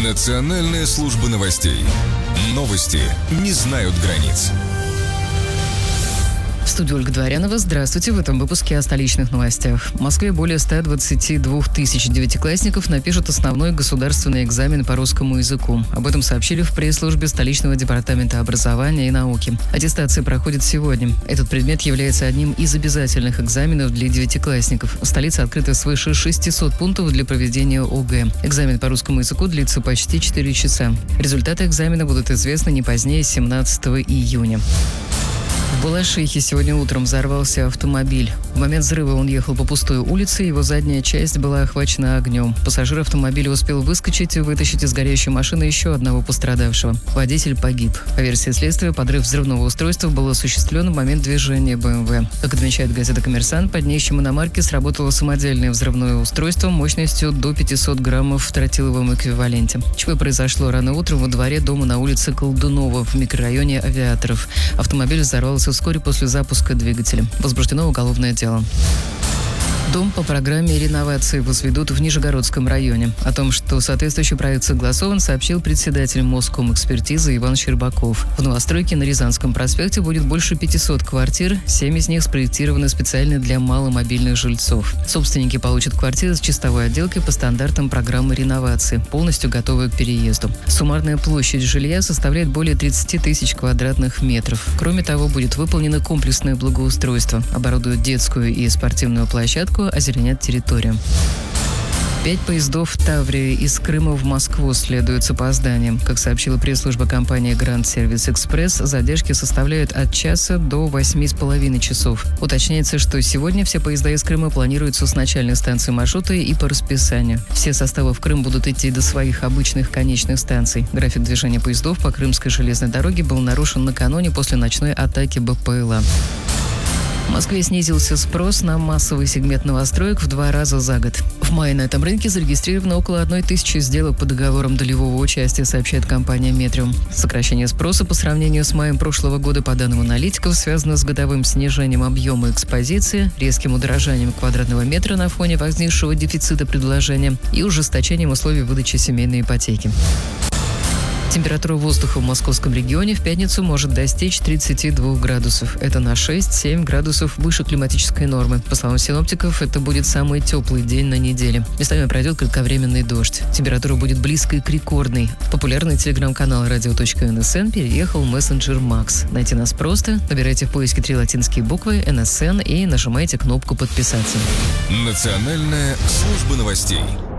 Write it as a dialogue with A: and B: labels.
A: Национальная служба новостей. Новости не знают границ.
B: В студии Ольга Дворянова. Здравствуйте. В этом выпуске о столичных новостях. В Москве более 122 тысяч девятиклассников напишут основной государственный экзамен по русскому языку. Об этом сообщили в пресс-службе столичного департамента образования и науки. Аттестация проходит сегодня. Этот предмет является одним из обязательных экзаменов для девятиклассников. В столице открыто свыше 600 пунктов для проведения ОГЭ. Экзамен по русскому языку длится почти 4 часа. Результаты экзамена будут известны не позднее 17 июня. В Балашихе сегодня утром взорвался автомобиль. В момент взрыва он ехал по пустой улице, его задняя часть была охвачена огнем. Пассажир автомобиля успел выскочить и вытащить из горящей машины еще одного пострадавшего. Водитель погиб. По версии следствия, подрыв взрывного устройства был осуществлен в момент движения БМВ. Как отмечает газета «Коммерсант», под днищем иномарки сработало самодельное взрывное устройство мощностью до 500 граммов в тротиловом эквиваленте. ЧП произошло рано утром во дворе дома на улице Колдунова в микрорайоне Авиаторов. Автомобиль взорвался вскоре после запуска двигателя. Возбуждено уголовное дело. Дом по программе реновации возведут в Нижегородском районе. О том, что соответствующий проект согласован, сообщил председатель Москометэкспертизы Иван Щербаков. В новостройке на Рязанском проспекте будет больше 500 квартир, 7 из них спроектированы специально для маломобильных жильцов. Собственники получат квартиры с чистовой отделкой по стандартам программы реновации, полностью готовые к переезду. Суммарная площадь жилья составляет более 30 тысяч квадратных метров. Кроме того, будет выполнено комплексное благоустройство. Оборудуют детскую и спортивную площадку, озеленят территорию. 5 поездов «Таврия» из Крыма в Москву следуют с опозданием. Как сообщила пресс-служба компании «Гранд Сервис Экспресс», задержки составляют от часа до 8,5 часов. Уточняется, что сегодня все поезда из Крыма планируются с начальной станции маршрута и по расписанию. Все составы в Крым будут идти до своих обычных конечных станций. График движения поездов по Крымской железной дороге был нарушен накануне после ночной атаки БПЛА. В Москве снизился спрос на массовый сегмент новостроек в 2 раза за год. В мае на этом рынке зарегистрировано около 1000 сделок по договорам долевого участия, сообщает компания «Метриум». Сокращение спроса по сравнению с маем прошлого года, по данным аналитиков, связано с годовым снижением объема экспозиции, резким удорожанием квадратного метра на фоне возникшего дефицита предложения и ужесточением условий выдачи семейной ипотеки. Температура воздуха в московском регионе в пятницу может достичь 32 градусов. Это на 6-7 градусов выше климатической нормы. По словам синоптиков, это будет самый теплый день на неделе. Местами пройдет кратковременный дождь. Температура будет близкой к рекордной. В популярный телеграм-канал radio.nsn переехал мессенджер Макс. Найти нас просто. Набирайте в поиске 3 латинские буквы НСН и нажимайте кнопку «Подписаться».
A: Национальная служба новостей.